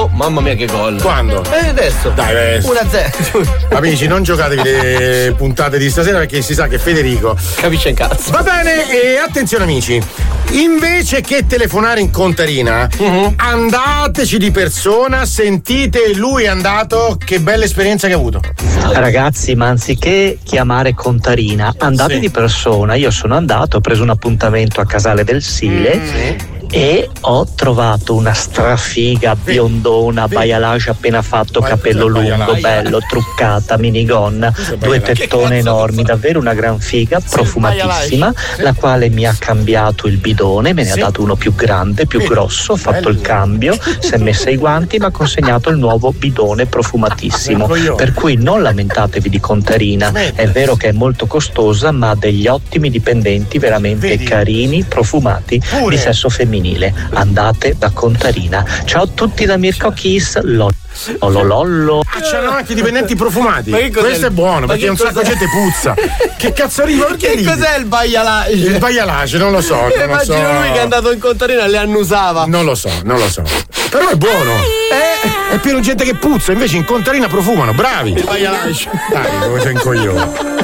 vinto, mamma mia che gol. Quando? Adesso. Dai, adesso. 1-0. Amici, non giocatevi le puntate di stasera perché si sa che Federico capisce in cazzo. Va bene, e attenzione amici, invece che telefonare in contarina, andateci di persona, sentite lui è andato, che bella esperienza che ha avuto. Ragazzi, ma anziché chiamare contarina, andate di persona. Io sono andato, ho preso un appuntamento a Casale del Sile e ho trovato una strafiga biondona, baialage appena fatto, capello lungo, bello, truccata, minigonna, 2 tettone enormi, davvero una gran figa, profumatissima, la quale mi ha cambiato il bidone, me ne ha dato uno più grande, più grosso, ho fatto il cambio, si è messa i guanti e mi ha consegnato il nuovo bidone profumatissimo, per cui non lamentatevi di contarina, è vero che è molto costosa ma ha degli ottimi dipendenti veramente carini, profumati, di sesso femminile. Andate da contarina. Ciao a tutti da Mirko Kiss. Lollo. C'erano anche dipendenti profumati. Questo è buono perché un sacco di gente puzza. Che cazzo arriva? Che cos'è il baialage? Il baialage, non lo so. Immagino lui che è andato in contarina e le annusava. Non lo so. Però è buono. È pieno di gente che puzza, invece in contarina profumano. Bravi. Il baialage. Dai, come sei un coglione.